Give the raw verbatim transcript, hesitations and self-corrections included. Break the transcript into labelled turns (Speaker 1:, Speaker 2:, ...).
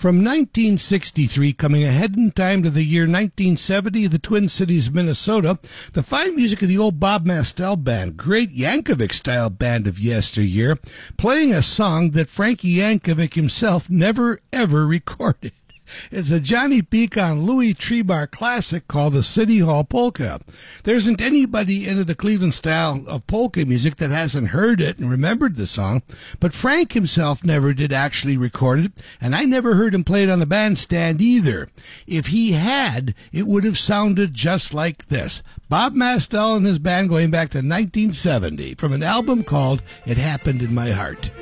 Speaker 1: From nineteen sixty-three, coming ahead in time to the year nineteen seventy, the Twin Cities, Minnesota, the fine music of the old Bob Mastel Band, great Yankovic-style band of yesteryear, playing a song that Frankie Yankovic himself never, ever recorded. It's a Johnny Pecan Louis Trebar classic called the City Hall Polka. There isn't anybody into the Cleveland style of polka music that hasn't heard it and remembered the song, but Frank himself never did actually record it, and I never heard him play it on the bandstand either. If he had, it would have sounded just like this. Bob Mastel and his band going back to nineteen seventy from an album called It Happened in My Heart.